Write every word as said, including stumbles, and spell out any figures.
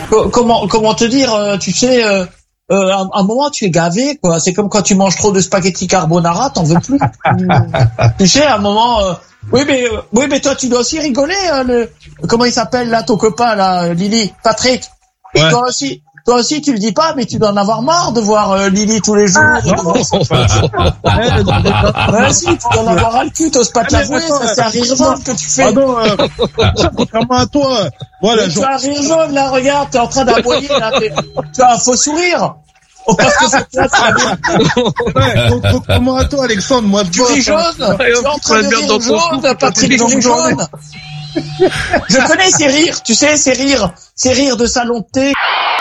comment comment te dire, euh, tu sais, euh, euh, à un moment tu es gavé, quoi. C'est comme quand tu manges trop de spaghetti carbonara, t'en veux plus. Tu sais, à un moment, euh, oui mais euh, oui mais toi tu dois aussi rigoler. Hein, le, comment il s'appelle là, ton copain là, Lily, Patrick. Ouais. Toi aussi. Toi aussi, tu le dis pas, mais tu dois en avoir marre de voir euh, Lily tous les jours. Ah, non, ouais, si, tu dois en avoir ras le cul, t'oses pas te l'avouer, ça c'est un rire jaune que tu fais. Pardon, euh, contrairement à toi, voilà. Tu as un rire jaune, là, regarde, t'es en train d'aboyer, là, tu as un faux sourire. Oh, parce que c'est toi, tu vas bien. Ouais, contrairement à toi, Alexandre, moi, Tu ris jaune, tu es en train de rire jaune, Patrick, tu ris jaune. Je connais ces rires, tu sais, ces rires, ces rires de salon de thé.